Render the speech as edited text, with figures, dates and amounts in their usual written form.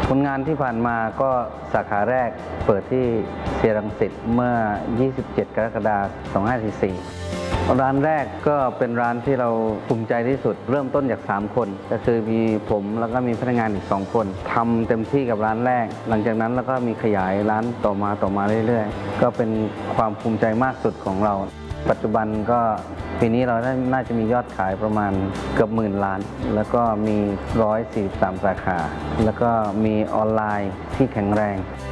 ผลงานที่ผ่านมาก็สาขาแรกเปิดที่เซียรังสิตเมื่อ 27 กรกฎาคม 2544 ร้านแรกก็เป็นร้านที่เราภูมิใจที่สุดเริ่มต้นจาก3คนก็คือมีผมแล้วก็มีพนักงานอีก2คนทำเต็มที่กับร้านแรกหลังจากนั้นแล้วก็มีขยายร้านต่อมาเรื่อยๆก็เป็นความภูมิใจมากสุดของเราปัจจุบันก็ปีนี้เราน่าจะมียอดขายประมาณเกือบ10,000 ล้านแล้วก็มี143 สาขาแล้วก็มีออนไลน์ที่แข็งแรง